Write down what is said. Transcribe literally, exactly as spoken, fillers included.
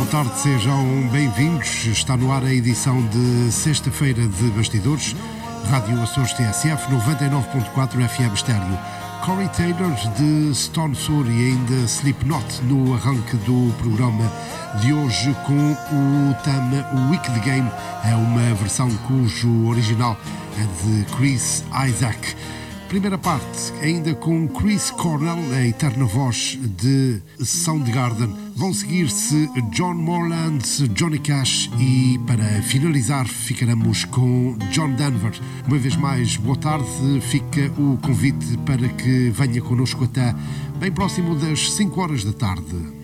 tarde, sejam bem-vindos. Está no ar a edição de sexta-feira de Bastidores, Rádio Açores T S F, noventa e nove ponto quatro F M estéreo. Corey Taylor de Stone Sour e ainda Slipknot no arranque do programa de hoje com o tema Wicked Game. É uma versão cujo original é de Chris Isaak. Primeira parte, ainda com Chris Cornell, a eterna voz de Soundgarden. Vão seguir-se John Moreland, Johnny Cash e, para finalizar, ficaremos com John Denver. Uma vez mais, boa tarde. Fica o convite para que venha connosco até bem próximo das cinco horas da tarde.